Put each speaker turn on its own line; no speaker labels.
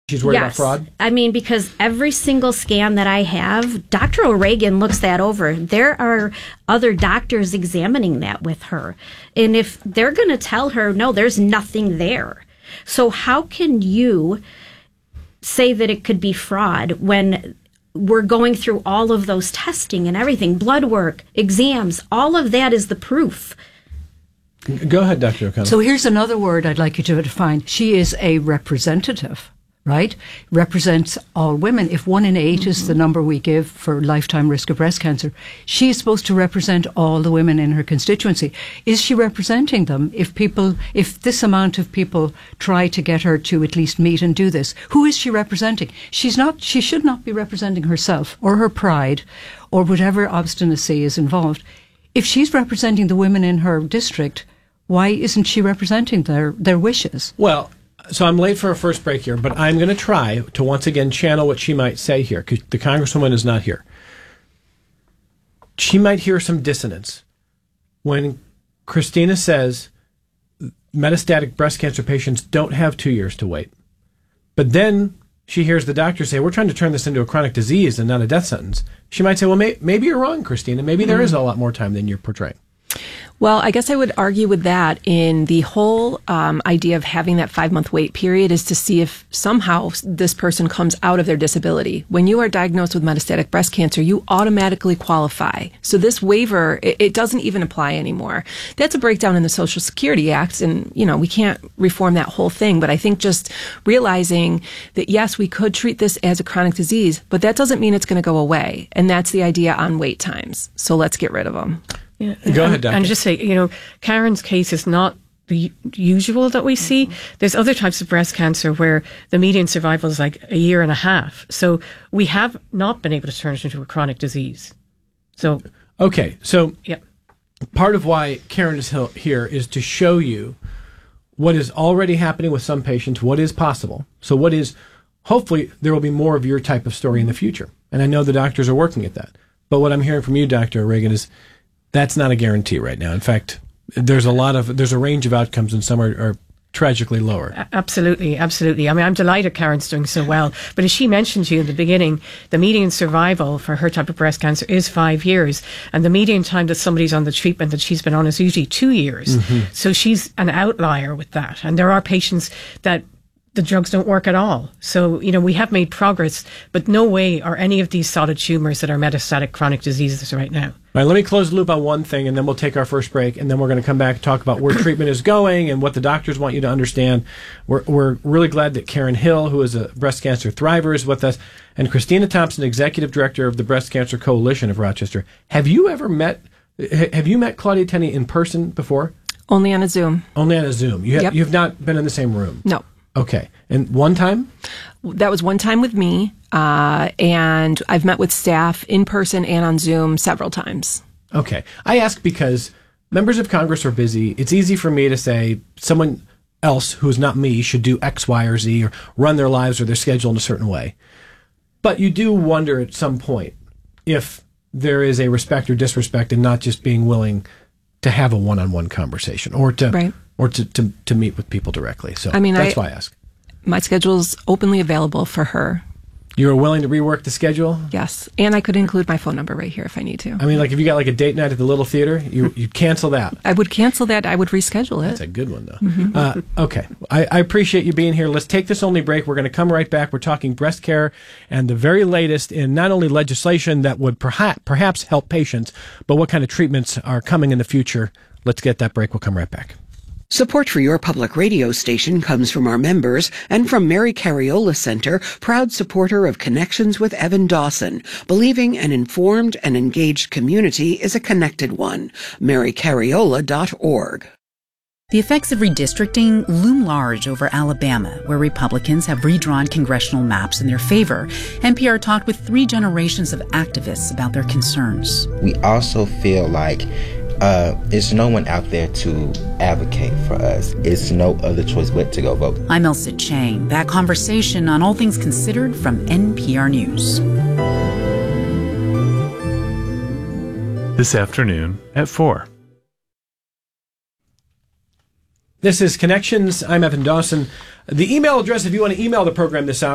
She's worried about fraud?
I mean, because every single scan that I have, Dr. O'Regan looks that over. There are other doctors examining that with her. And if they're going to tell her, no, there's nothing there. So how can you say that it could be fraud when we're going through all of those testing and everything, blood work, exams, all of that is the proof.
Go ahead, Dr. O'Connell.
So here's another word I'd like you to define. She is a representative. Right? Represents all women. If 1 in 8 is the number we give for lifetime risk of breast cancer, she's supposed to represent all the women in her constituency. Is she representing them? If this amount of people try to get her to at least meet and do this, who is she representing? She should not be representing herself or her pride or whatever obstinacy is involved. If she's representing the women in her district, why isn't she representing their wishes?
Well, so I'm late for our first break here, but I'm going to try to once again channel what she might say here, because the Congresswoman is not here. She might hear some dissonance when Christina says metastatic breast cancer patients don't have 2 years to wait. But then she hears the doctor say, we're trying to turn this into a chronic disease and not a death sentence. She might say, well, maybe you're wrong, Christina. Maybe there is a lot more time than you're portraying.
Well, I guess I would argue with that in the whole idea of having that 5-month wait period is to see if somehow this person comes out of their disability. When you are diagnosed with metastatic breast cancer, you automatically qualify. So this waiver, it doesn't even apply anymore. That's a breakdown in the Social Security Act, and, we can't reform that whole thing. But I think just realizing that, yes, we could treat this as a chronic disease, but that doesn't mean it's going to go away. And that's the idea on wait times. So let's get rid of them.
Yeah.
Go ahead, Doctor.
And just say, Karen's case is not the usual that we see. There's other types of breast cancer where the median survival is like a year and a half. So we have not been able to turn it into a chronic disease. So
okay, so
yeah.
Part of why Karen is here is to show you what is already happening with some patients, what is possible. So hopefully there will be more of your type of story in the future. And I know the doctors are working at that. But what I'm hearing from you, Dr. O'Regan, is that's not a guarantee right now. In fact, there's a range of outcomes, and some are tragically lower.
Absolutely. I mean, I'm delighted Karen's doing so well. But as she mentioned to you in the beginning, the median survival for her type of breast cancer is 5 years. And the median time that somebody's on the treatment that she's been on is usually 2 years. Mm-hmm. So she's an outlier with that. And there are patients that the drugs don't work at all. So, we have made progress, but no way are any of these solid tumors that are metastatic chronic diseases right now.
All right, let me close the loop on one thing, and then we'll take our first break, and then we're going to come back and talk about where treatment is going and what the doctors want you to understand. We're really glad that Karen Hill, who is a breast cancer thriver, is with us, and Christina Thompson, Executive Director of the Breast Cancer Coalition of Rochester. Have you met Claudia Tenney in person before?
Only on a Zoom.
Only on a Zoom. You've not been in the same room?
No.
Okay. And one time?
That was one time with me, and I've met with staff in person and on Zoom several times.
Okay. I ask because members of Congress are busy. It's easy for me to say someone else who's not me should do X, Y, or Z, or run their lives or their schedule in a certain way. But you do wonder at some point if there is a respect or disrespect in not just being willing to have a one-on-one conversation or to...
Right.
Or to meet with people directly. So that's why I ask.
My schedule's openly available for her.
You're willing to rework the schedule?
Yes. And I could include my phone number right here if I need to.
I mean, like if you got like a date night at the Little Theater, you cancel that.
I would cancel that. I would reschedule it.
That's a good one, though. Mm-hmm. Okay. I appreciate you being here. Let's take this only break. We're going to come right back. We're talking breast care and the very latest in not only legislation that would perhaps help patients, but what kind of treatments are coming in the future. Let's get that break. We'll come right back.
Support for your public radio station comes from our members and from Mary Cariola Center, proud supporter of Connections with Evan Dawson, believing an informed and engaged community is a connected one. MaryCariola.org.
The effects of redistricting loom large over Alabama, where Republicans have redrawn congressional maps in their favor. NPR talked with 3 generations of activists about their concerns.
We also feel like there's no one out there to advocate for us. It's no other choice but to go vote.
I'm Elsa Chang. That conversation on All Things Considered from NPR News.
This afternoon at 4.
This is Connections. I'm Evan Dawson. The email address, if you want to email the program this hour,